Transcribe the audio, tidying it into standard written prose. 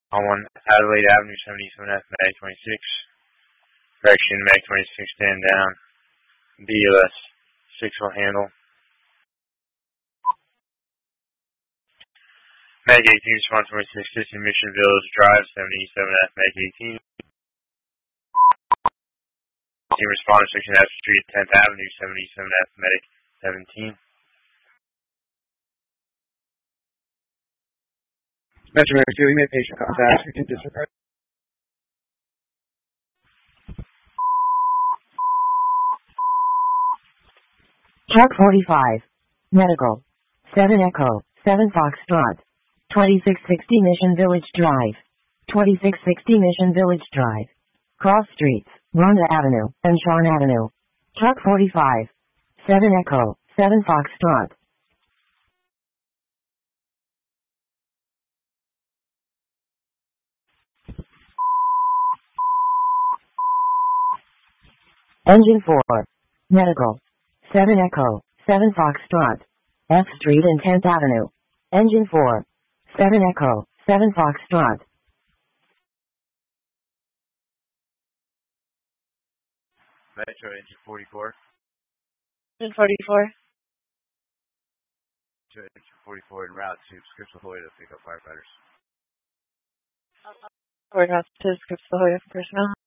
On 1 Adelaide Avenue, 77F, Mag 26. Correction, Mag 26, stand down. BLS 6 will handle. Mag 18, response 26, Mission Village Drive, 77F, Mag 18. Team responder, 16 F Street, 10th Avenue, 77F, Medic 17. Metro Medic 2, we made patient contact. We can disregard. Truck 45. Medical. 7 Echo, 7 Foxtrot. 2660 Mission Village Drive. 2660 Mission Village Drive. Cross Streets, Rhonda Avenue, and Sean Avenue. Truck 45. 7 Echo, 7 Foxtrot. Engine 4. Medical. 7 Echo, 7 Foxtrot. F Street and 10th Avenue. Engine 4. 7 Echo, 7 Foxtrot. Metro Engine 44. Engine 44. Metro Engine 44 en route to Scripps La Jolla to pick up firefighters. We're about to Scripps La Jolla for personnel.